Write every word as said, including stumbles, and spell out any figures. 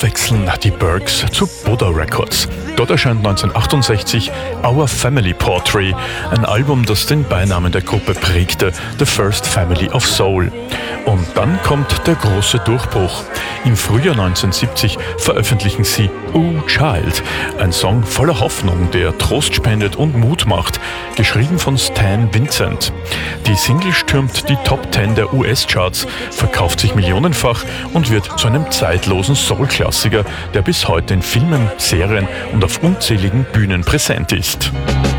Damit wechseln die Burks zu Buddha Records. Dort erscheint neunzehnhundertachtundsechzig Our Family Portrait, ein Album, das den Beinamen der Gruppe prägte, The First Family of Soul. Und dann kommt der große Durchbruch. Im Frühjahr neunzehnhundertsiebzig veröffentlichen sie Oh Child, ein Song voller Hoffnung, der Trost spendet und Mut macht, geschrieben von Stan Vincent. Die Single stürmt die Top Ten der U S-Charts, verkauft sich millionenfach und wird zu einem zeitlosen Soul-Klassiker, der bis heute in Filmen, Serien und auf unzähligen Bühnen präsent ist.